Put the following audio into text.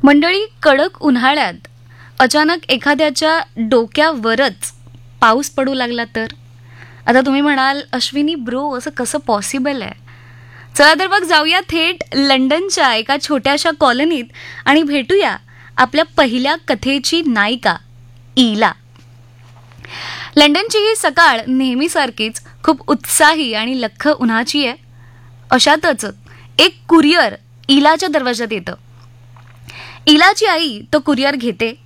मंडळी, कडक उन्हाळ्यात अचानक एखाद्याच्या डोक्यावरच पाऊस पडू लागला तर आता तुम्ही म्हणाल, अश्विनी ब्रो, असं कसं पॉसिबल आहे? चला तर मग जाऊया थेट लंडनच्या एका छोट्याशा कॉलनीत आणि भेटूया आपल्या पहिल्या कथेची नायिका ईला. लंडनची ही सकाळ नेहमीसारखीच खूप उत्साही आणि लख्ख उन्हाची आहे. अशातच एक कुरिअर ईलाच्या दरवाजात येतं. ईलाची आई तो कुरिअर घेते